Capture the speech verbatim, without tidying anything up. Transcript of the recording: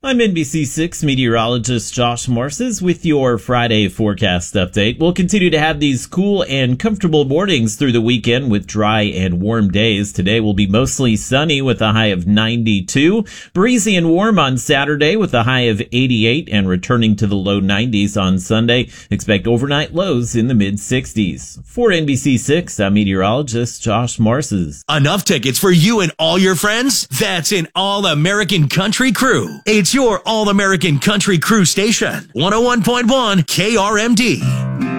I'm N B C six meteorologist Josh Morses with your Friday forecast update. We'll continue to have these cool and comfortable mornings through the weekend with dry and warm days. Today will be mostly sunny with a high of ninety-two. Breezy and warm on Saturday with a high of eighty-eight and returning to the low nineties on Sunday. Expect overnight lows in the mid sixties. For N B C six, I'm meteorologist Josh Morses. Enough tickets for you and all your friends? That's an All-American Country Crew. It's your All-American Country Crew station. one oh one point one K R M D.